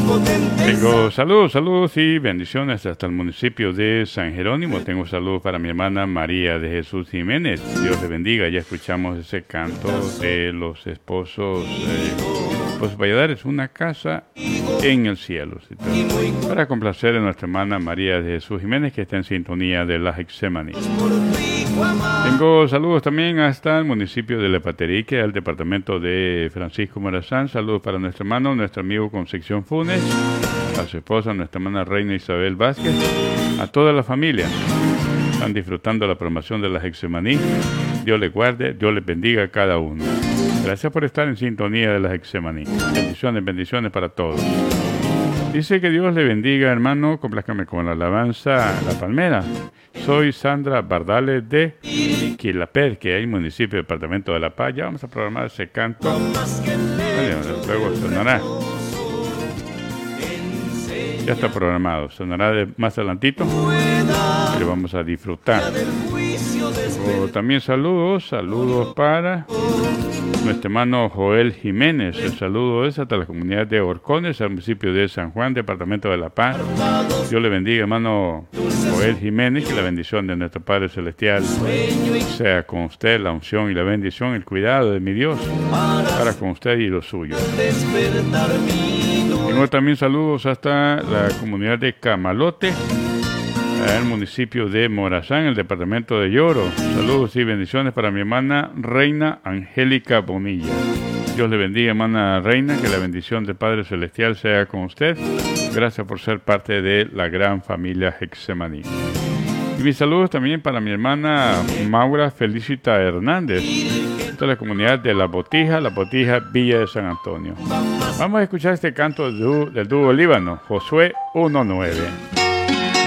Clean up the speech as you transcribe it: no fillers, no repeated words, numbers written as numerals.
Tengo saludos y bendiciones hasta el municipio de San Jerónimo. Tengo saludos para mi hermana María de Jesús Jiménez. Dios le bendiga. Ya escuchamos ese canto de los esposos Valladares, una casa en el cielo. Para complacer a nuestra hermana María de Jesús Jiménez, que está en sintonía de la Getsemaní. Tengo saludos también hasta el municipio de Lepaterique, al departamento de Francisco Morazán. Saludos para nuestro hermano, nuestro amigo Concepción Funes, a su esposa, nuestra hermana Reina Isabel Vázquez, a toda la familia. Están disfrutando la programación de la Getsemaní. Dios les guarde, Dios les bendiga a cada uno. Gracias por estar en sintonía de la Getsemaní. Bendiciones para todos. Dice que Dios le bendiga, hermano. Complázcame con la alabanza La Palmera. Soy Sandra Bardales de Quilapé, que hay municipio, departamento de La Paz. Ya vamos a programar ese canto. Luego sonará. Ya está programado. Sonará más adelantito. Y lo vamos a disfrutar. También saludos para nuestro hermano Joel Jiménez. El saludo es hasta la comunidad de Horcones, al municipio de San Juan, departamento de La Paz. Dios le bendiga, hermano Joel Jiménez, que la bendición de nuestro Padre Celestial sea con usted, la unción y la bendición, el cuidado de mi Dios para con usted y los suyos. Tengo también saludos hasta la comunidad de Camalote, el municipio de Morazán, el departamento de Lloro. Saludos y bendiciones para mi hermana Reina Angélica Bonilla. Dios le bendiga, hermana Reina, que la bendición del Padre Celestial sea con usted. Gracias por ser parte de la gran familia Getsemaní. Y mis saludos también para mi hermana Maura Felicita Hernández, de la comunidad de La Botija Villa de San Antonio. Vamos a escuchar este canto del dúo Líbano, Josué 1:9.